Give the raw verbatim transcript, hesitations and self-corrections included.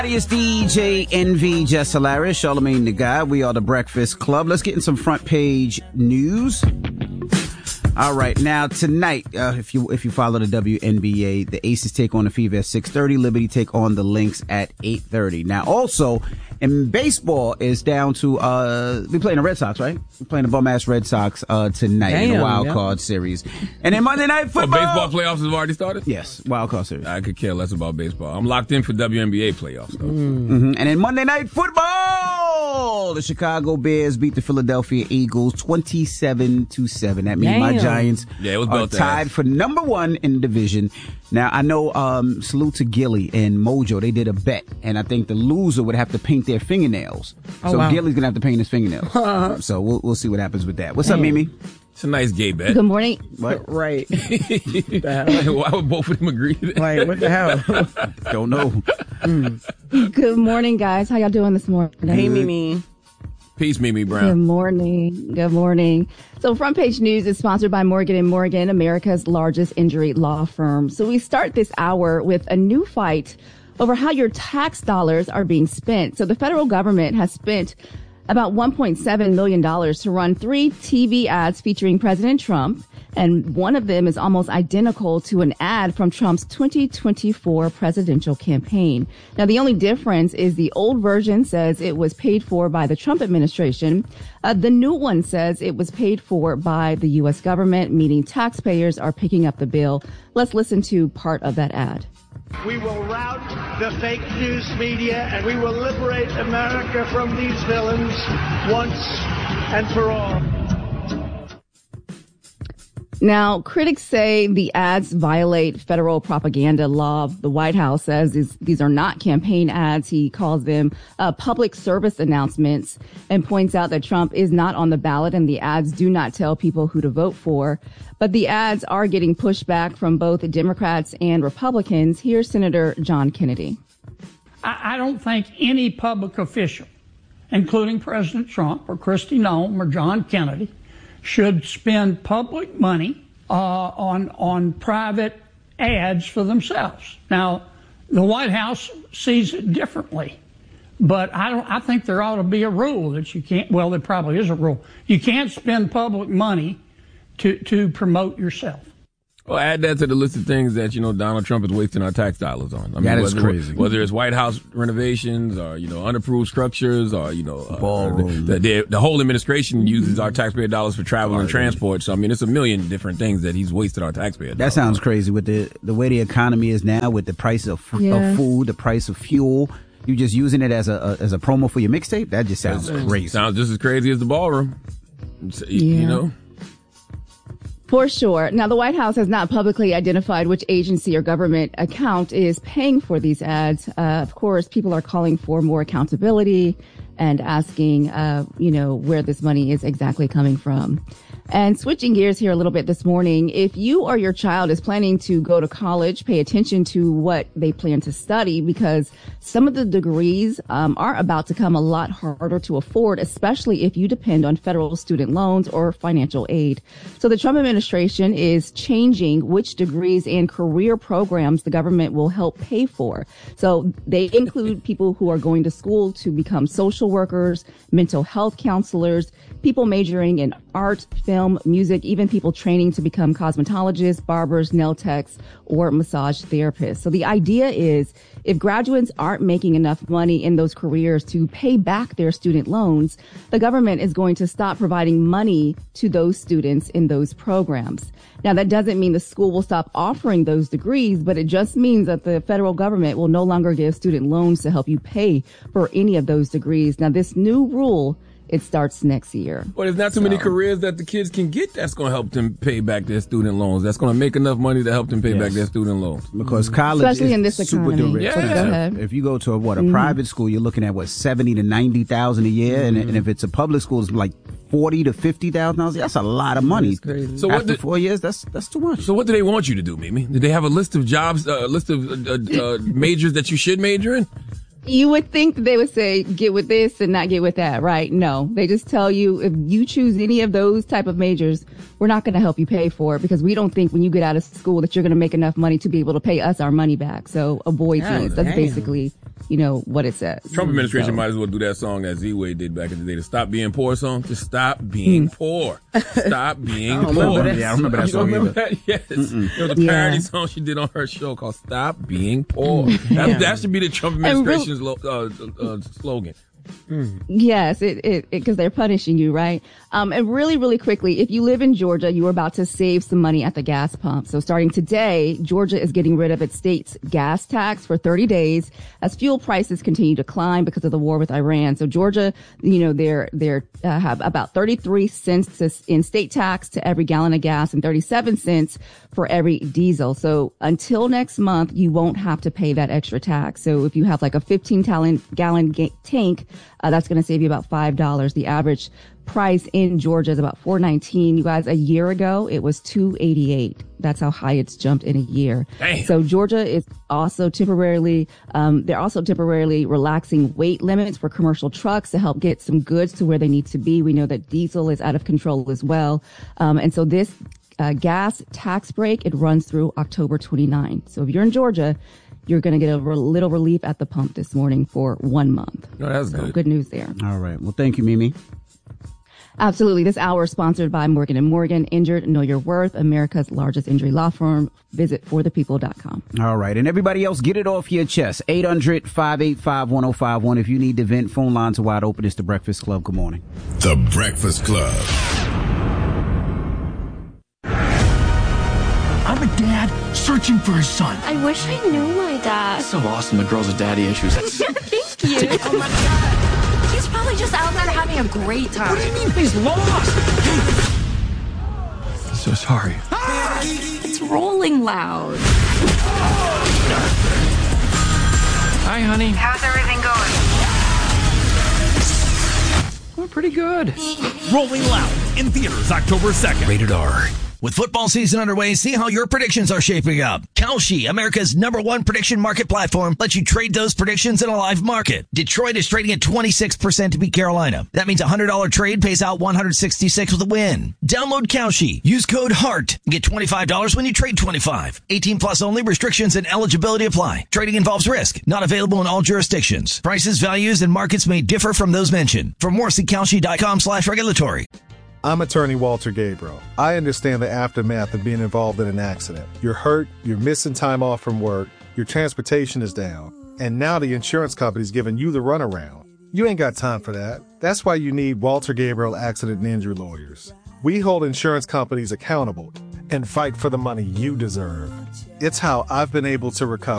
It's D J N V, Jess Hilarious, Charlamagne the Guy. We are the Breakfast Club. Let's get in some front page news. All right, now tonight, uh, if you if you follow the W N B A, the Aces take on the Fever at six thirty. Liberty take on the Lynx at eight thirty. Now, also, in baseball, is down to uh, we playing the Red Sox, right? We're playing the bum ass Red Sox uh, tonight Damn, in the wild yeah. card series, and then Monday Night Football. Oh, baseball playoffs have already started. Yes, wild card series. I could care less about baseball. I'm locked in for W N B A playoffs, though. Mm. Mm-hmm. And then Monday Night Football, the Chicago Bears beat the Philadelphia Eagles twenty-seven to seven. That means Damn. my Giants yeah, it was are tied for number one in the division. Now, I know, um, salute to Gilly and Mojo. They did a bet, and I think the loser would have to paint their fingernails. Oh, so wow. Gilly's going to have to paint his fingernails. So we'll, we'll see what happens with that. What's Damn. up, Mimi? It's a nice gay bet. Good morning. What? Right. Why would both of them agree to that? Like, what the hell? Don't know. Mm. Good morning, guys. How y'all doing this morning? Hey, Mimi. Peace, Mimi Brown. Good morning. Good morning. So Front Page News is sponsored by Morgan and Morgan, America's largest injury law firm. So we start this hour with a new fight over how your tax dollars are being spent. So the federal government has spent about one point seven million dollars to run three T V ads featuring President Trump. And one of them is almost identical to an ad from Trump's twenty twenty-four presidential campaign. Now, the only difference is the old version says it was paid for by the Trump administration. Uh, the new one says it was paid for by the U S government, meaning taxpayers are picking up the bill. Let's listen to part of that ad. We will rout the fake news media and we will liberate America from these villains once and for all. Now, critics say the ads violate federal propaganda law. The White House says these, these are not campaign ads. He calls them uh, public service announcements and points out that Trump is not on the ballot and the ads do not tell people who to vote for. But the ads are getting pushback from both Democrats and Republicans. Here's Senator John Kennedy. I, I don't think any public official, including President Trump or Kristi Noem or John Kennedy, should spend public money uh, on on private ads for themselves. Now, the White House sees it differently, but I don't. I think there ought to be a rule that you can't. Well, there probably is a rule. You can't spend public money to to promote yourself. Well, add that to the list of things that, you know, Donald Trump is wasting our tax dollars on. I mean, that is whether, crazy. Whether it's White House renovations or, you know, unapproved structures or, you know, uh, the, the, the, the whole administration uses our taxpayer dollars for travel and transport. So, I mean, it's a million different things that he's wasted our taxpayer dollars. That sounds crazy with the, the way the economy is now, with the price of, yes. of food, the price of fuel. You just using it as a, a as a promo for your mixtape? That just sounds It crazy. Sounds just as crazy as the ballroom. It's, Yeah. You know? For sure. Now, the White House has not publicly identified which agency or government account is paying for these ads. Uh, of course, people are calling for more accountability and asking, uh, you know, where this money is exactly coming from. And switching gears here a little bit this morning, if you or your child is planning to go to college, pay attention to what they plan to study, because some of the degrees um, are about to come a lot harder to afford, especially if you depend on federal student loans or financial aid. So the Trump administration is changing which degrees and career programs the government will help pay for. So they include people who are going to school to become social workers, mental health counselors, people majoring in art, film, music, even people training to become cosmetologists, barbers, nail techs, or massage therapists. So the idea is if graduates aren't making enough money in those careers to pay back their student loans, the government is going to stop providing money to those students in those programs. Now, that doesn't mean the school will stop offering those degrees, but it just means that the federal government will no longer give student loans to help you pay for any of those degrees. Now, this new rule, it starts next year. Well, there's not too so. many careers that the kids can get that's going to help them pay back their student loans. That's going to make enough money to help them pay yes. back their student loans. Because college Especially is in this super economy. direct. Yeah. So go ahead. If you go to a, what a mm-hmm. private school, you're looking at what seventy to ninety thousand a year, mm-hmm. and, and if it's a public school, it's like forty to fifty thousand dollars. That's a lot of money. That's crazy. So after what did, four years, that's that's too much. So what do they want you to do, Mimi? Did they have a list of jobs, a uh, list of uh, uh, majors that you should major in? You would think that they would say, get with this and not get with that, right? No, they just tell you if you choose any of those type of majors, we're not going to help you pay for it because we don't think when you get out of school that you're going to make enough money to be able to pay us our money back. So avoid God these. That's damn. basically you know, what it says. Trump administration So- might as well do that song that Z-Way did back in the day, the Stop Being Poor song. Just stop being Mm. poor. Stop being I don't poor. remember that. Yeah, I don't remember that You don't song remember either. that? Yes. Mm-mm. It was a Yeah. parody song she did on her show called Stop Being Poor. That, that should be the Trump And real- administration's lo- uh, uh, slogan. Yes, it it because they're punishing you, right? Um, and really, really quickly, if you live in Georgia, you are about to save some money at the gas pump. So starting today, Georgia is getting rid of its state's gas tax for thirty days as fuel prices continue to climb because of the war with Iran. So Georgia, you know, they're they're uh, have about thirty-three cents to, in state tax to every gallon of gas and thirty-seven cents for every diesel. So until next month, you won't have to pay that extra tax. So if you have like a fifteen gallon gallon ga- tank, uh, that's going to save you about five dollars. The average price in Georgia is about four nineteen. You guys, a year ago, it was two eighty-eight. That's how high it's jumped in a year. Damn. So Georgia is also temporarily, um, they're also temporarily relaxing weight limits for commercial trucks to help get some goods to where they need to be. We know that diesel is out of control as well. Um, and so this uh, gas tax break, it runs through October twenty-ninth. So if you're in Georgia, you're going to get a re- little relief at the pump this morning for one month. No, that's So good. good news there. All right. Well, thank you, Mimi. Absolutely. This hour is sponsored by Morgan and Morgan. Injured, know your worth. America's largest injury law firm. Visit for the people dot com. All right. And everybody else, get it off your chest. eight hundred, five eight five, one oh five one. If you need to vent, phone lines are wide open. It's The Breakfast Club. Good morning. The Breakfast Club. I'm a dad searching for his son. I wish I knew my dad. So awesome, the girls with daddy issues. Thank you. Oh my God. He's probably just out there having a great time. What do you mean he's lost? So sorry. It's rolling loud. Hi, honey. How's everything going? We're pretty good. Rolling Loud in theaters October second. Rated R. With football season underway, see how your predictions are shaping up. Kalshi, America's number one prediction market platform, lets you trade those predictions in a live market. Detroit is trading at twenty-six percent to beat Carolina. That means a one hundred dollars trade pays out one hundred sixty-six with a win. Download Kalshi. Use code HEART and get twenty-five dollars when you trade twenty-five. eighteen plus only. Restrictions and eligibility apply. Trading involves risk. Not available in all jurisdictions. Prices, values, and markets may differ from those mentioned. For more, see Kalshi.com slash regulatory. I'm attorney Walter Gabriel. I understand the aftermath of being involved in an accident. You're hurt, you're missing time off from work, your transportation is down, and now the insurance company's giving you the runaround. You ain't got time for that. That's why you need Walter Gabriel Accident and Injury Lawyers. We hold insurance companies accountable and fight for the money you deserve. It's how I've been able to recover